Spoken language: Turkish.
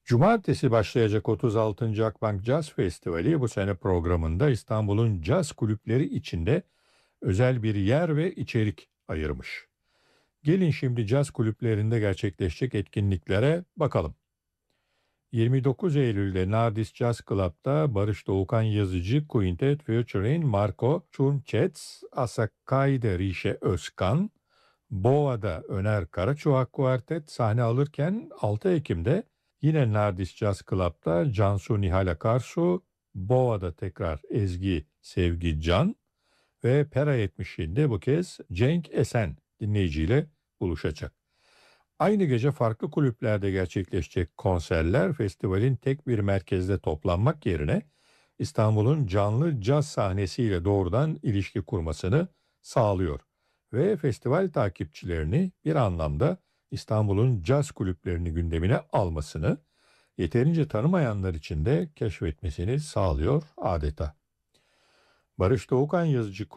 Cumartesi başlayacak 36. Akbank Caz Festivali bu sene programında İstanbul'un caz kulüpleri içinde özel bir yer ve içerik ayırmış. Gelin şimdi caz kulüplerinde gerçekleşecek etkinliklere bakalım. 29 Eylül'de Nardis Jazz Club'da Barış Doğukan Yazıcı Quintet featuring Marco Çunçets, Asakay'da Rişe Özkan, Boğa'da Öner Karaçuak Kuartet sahne alırken 6 Ekim'de yine Nardis Jazz Club'da Cansu Nihal Akarsu, Boğa'da tekrar Ezgi Sevgi Can ve Pera 77'de bu kez Cenk Esen dinleyiciyle buluşacak. Aynı gece farklı kulüplerde gerçekleşecek konserler festivalin tek bir merkezde toplanmak yerine İstanbul'un canlı caz sahnesiyle doğrudan ilişki kurmasını sağlıyor ve festival takipçilerini bir anlamda İstanbul'un caz kulüplerini gündemine almasını, yeterince tanımayanlar için de keşfetmesini sağlıyor adeta. Barış Doğukan Yazıcı